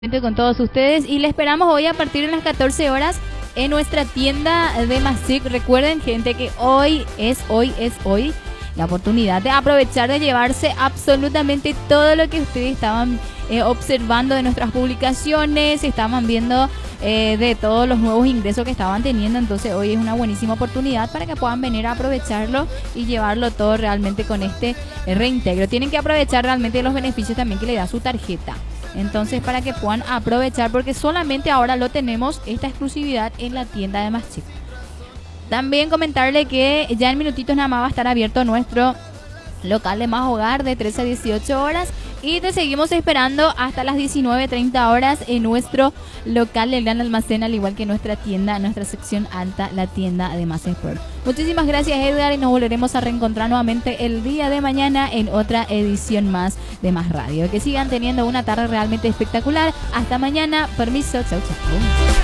con todos ustedes y le esperamos hoy a partir de las 14 horas en nuestra tienda de Masic. Recuerden, gente, que hoy es la oportunidad de aprovechar de llevarse absolutamente todo lo que ustedes estaban observando de nuestras publicaciones, estaban viendo de todos los nuevos ingresos que estaban teniendo. Entonces hoy es una buenísima oportunidad para que puedan venir a aprovecharlo y llevarlo todo realmente con este reintegro. Tienen que aprovechar realmente los beneficios también que le da su tarjeta. Entonces, para que puedan aprovechar, porque solamente ahora lo tenemos, esta exclusividad en la tienda de Masic. También comentarle que ya en minutitos nada más va a estar abierto nuestro local de Más Hogar de 13 a 18 horas y te seguimos esperando hasta las 19:30 horas en nuestro local del Gran Almacén, al igual que nuestra tienda, nuestra sección alta, la tienda de Más Sport. Muchísimas gracias, Edgar, y nos volveremos a reencontrar nuevamente el día de mañana en otra edición más de Más Radio. Que sigan teniendo una tarde realmente espectacular. Hasta mañana. Permiso. Chau, chau.